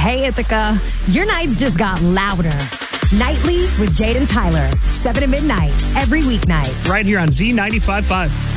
Hey, Ithaca. Your nights just got louder. Nightly with Jade and Tyler, 7 to midnight, every weeknight. Right here on Z95.5.